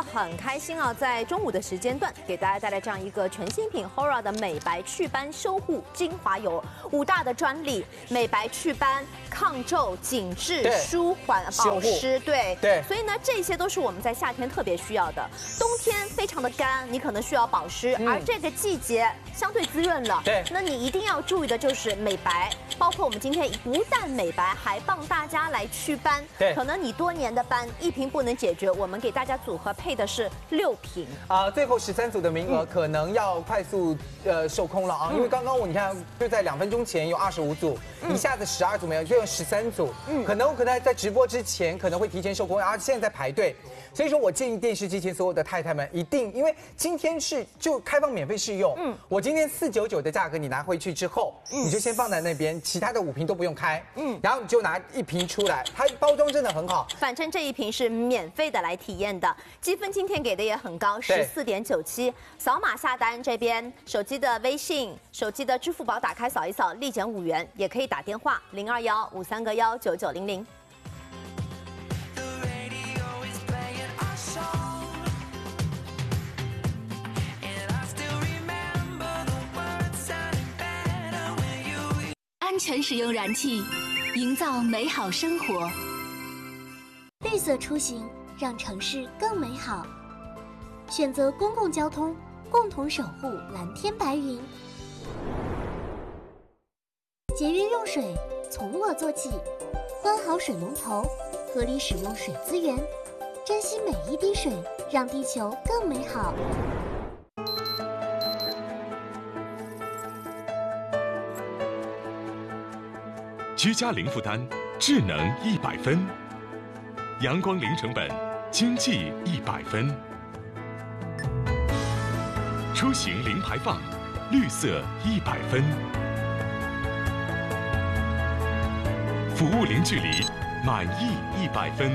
很开心啊，在中午的时间段给大家带来这样一个全新品 Hora 的美白祛斑修护精华油，5大的专利，美白祛斑、抗皱、紧致、舒缓、保湿，对。所以呢，这些都是我们在夏天特别需要的。冬天非常的干，你可能需要保湿，而这个季节相对滋润了，那你一定要注意的就是美白，包括我们今天不但美白，还帮大家来祛斑。可能你多年的斑1瓶不能解决，我们给大家组合配的是6瓶最后13组的名额可能要快速售空了啊，因为刚刚你看就在2分钟前有25组，一下子12组没有，就有13组，可能在直播之前可能会提前售空，而现在在排队，所以说我建议电视机前所有的太太们一定，因为今天就开放免费试用，我今天499的价格你拿回去之后，你就先放在那边，其他的5瓶都不用开，然后你就拿1瓶出来，它包装真的很好， 反正这1瓶是免费的来体验的，积分今天给的也很高，14.97，扫码下单这边手机的微信、手机的支付宝打开扫一扫，立减5元，也可以打电话02153919900。 安全使用燃气，营造美好生活。 绿色出行，让城市更美好。选择公共交通，共同守护蓝天白云。节约用水，从我做起。关好水龙头，合理使用水资源，珍惜每一滴水，让地球更美好。 居家零负担，智能100分；阳光零成本，经济100分；出行零排放，绿色100分；服务零距离，满意100分。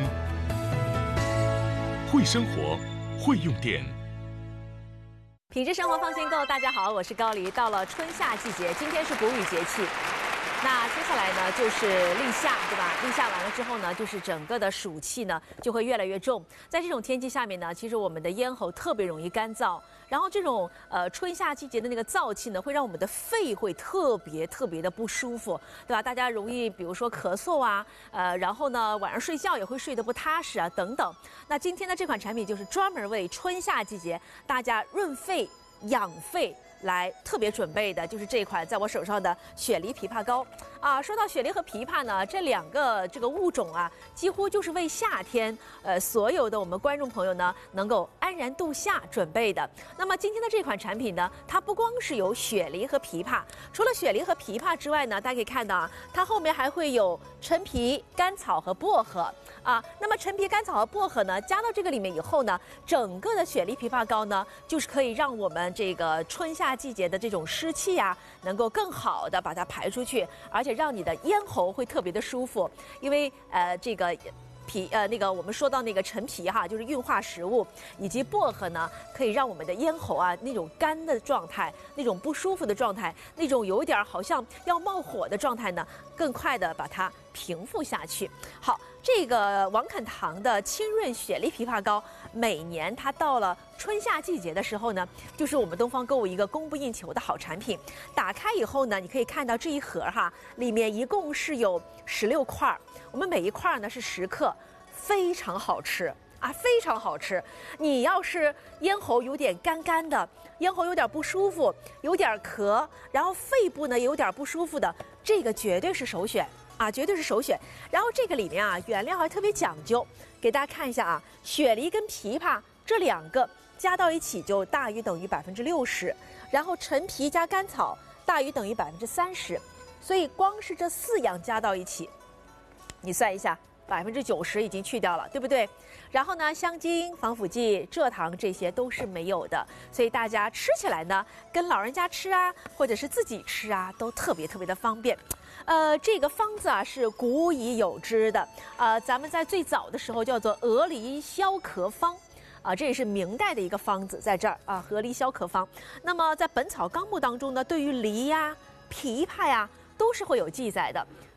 会生活，会用电。 品质生活放心购，大家好，我是高黎。到了春夏季节，今天是谷雨节气。那接下来呢，就是立夏，对吧？立夏完了之后呢，就是整个的暑气呢就会越来越重。在这种天气下面呢，其实我们的咽喉特别容易干燥，然后这种春夏季节的那个燥气呢，会让我们的肺会特别的不舒服，对吧？大家容易比如说咳嗽啊，然后呢晚上睡觉也会睡得不踏实啊，等等。那今天的这款产品就是专门为春夏季节大家润肺养肺来特别准备的，就是这款在我手上的雪梨枇杷膏啊。说到雪梨和枇杷呢，这2个这个物种啊，几乎就是为夏天所有的我们观众朋友呢能够安然度夏准备的。那么今天的这款产品呢，它不光是有雪梨和枇杷，除了雪梨和枇杷之外呢，大家可以看到啊，它后面还会有陈皮、甘草和薄荷啊。那么陈皮、甘草和薄荷呢，加到这个里面以后呢，整个的雪梨枇杷膏呢，就是可以让我们这个春夏季节的这种湿气啊，能够更好的把它排出去，而且让你的咽喉会特别的舒服。因为这个那个我们说到那个陈皮哈，就是运化食物，以及薄荷呢，可以让我们的咽喉啊那种干的状态，那种不舒服的状态，那种有点好像要冒火的状态呢，更快的把它平复下去。好，这个王肯堂的清润雪梨枇杷膏，每年它到了春夏季节的时候呢，就是我们东方购物一个供不应求的好产品。打开以后呢，你可以看到这一盒哈，里面一共是有16块，我们每一块呢是10克，非常好吃啊，非常好吃。你要是咽喉有点干干的，咽喉有点不舒服，有点咳，然后肺部呢有点不舒服的，这个绝对是首选啊，绝对是首选。然后这个里面啊，原料还特别讲究，给大家看一下啊，雪梨跟枇杷这2个加到一起就大于等于60%，然后陈皮加甘草大于等于30%，所以光是这4样加到一起，你算一下，90%已经去掉了，对不对？然后呢，香精、防腐剂、蔗糖这些都是没有的，所以大家吃起来呢，跟老人家吃啊，或者是自己吃啊，都特别的方便。这个方子啊是古已有之的，咱们在最早的时候叫做鹅梨消咳方。啊，这也是明代的一个方子，在这儿啊，鹅梨消咳方。那么在《本草纲目》当中呢，对于梨呀、枇杷呀，都是会有记载的。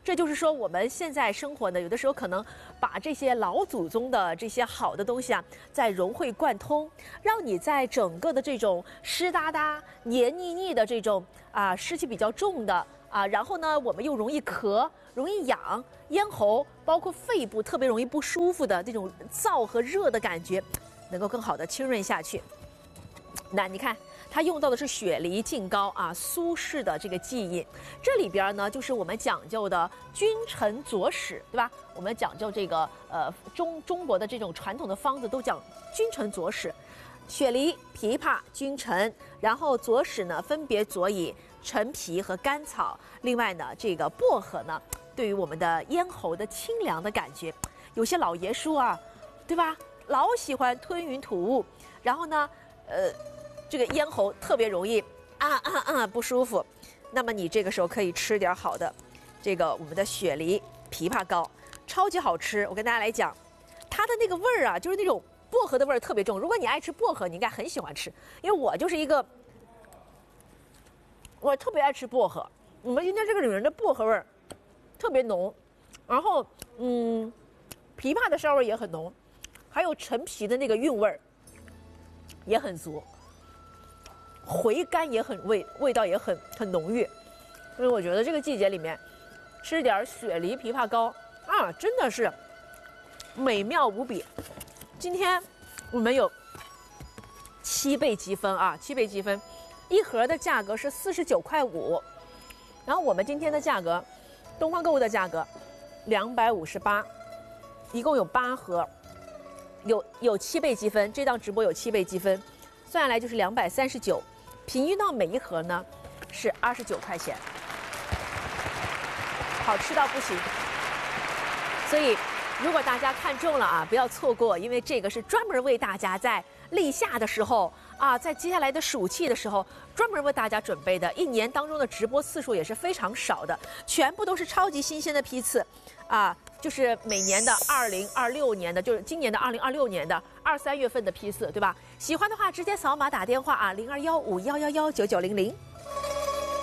这就是说，我们现在生活呢，有的时候可能把这些老祖宗的这些好的东西啊，再融会贯通，让你在整个的这种湿哒哒、黏腻腻的这种湿气比较重的然后呢，我们又容易咳、容易痒、咽喉，包括肺部特别容易不舒服的这种燥和热的感觉，能够更好的清润下去。那你看。它用到的是雪梨净膏苏式的这个技艺，这里边呢就是我们讲究的君臣佐使，对吧？我们讲究这个中国的这种传统的方子都讲君臣佐使，雪梨、枇杷、君臣，然后佐使呢分别佐以陈皮和甘草，另外呢这个薄荷呢对于我们的咽喉的清凉的感觉，有些老爷叔对吧？老喜欢吞云吐雾，然后呢这个咽喉特别容易不舒服，那么你这个时候可以吃点好的，这个我们的雪梨枇杷膏，超级好吃。我跟大家来讲，它的那个味儿就是那种薄荷的味儿特别重。如果你爱吃薄荷，你应该很喜欢吃，因为我就是我特别爱吃薄荷。我们今天这个里面的薄荷味儿特别浓，然后枇杷的香味也很浓，还有陈皮的那个韵味儿也很足。回甘也很味道也很浓郁，所以我觉得这个季节里面吃点雪梨枇杷膏真的是美妙无比。今天我们有7倍积分7倍积分，一盒的价格是49.5块，然后我们今天的价格，东方购物的价格258，一共有8盒，有7倍积分，这档直播有7倍积分，算下来就是239。平均到每一盒呢是29块钱，好吃到不行。所以如果大家看中了不要错过，因为这个是专门为大家在立夏的时候在接下来的暑气的时候专门为大家准备的，一年当中的直播次数也是非常少的，全部都是超级新鲜的批次就是每年的2026年的，就是今年的2026年的2、3月份的批次，对吧？喜欢的话直接扫码打电话0215111990。